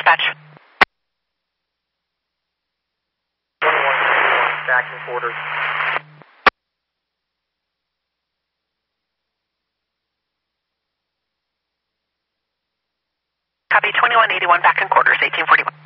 dispatch. 21, back in quarters. Copy 2181, back in quarters, 1841.